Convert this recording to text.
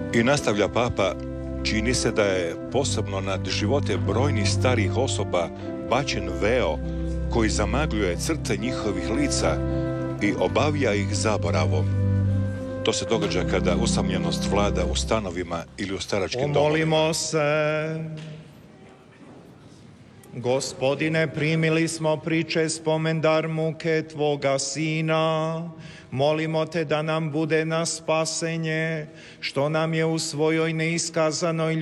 I nastavlja papa, čini se da je posebno nad živote brojnih starijih osoba bačen veo koji zamagljuje crte njihovih lica i obavija ih zaboravom. To se događa kada usamljenost vlada u stanovima ili u staračkim domovima. Pomolimo se. Gospodine, primili smo priče spomendar muke Tvoga Sina. Molimo Te da nam bude na spasenje, što nam je u svojoj neiskazanoj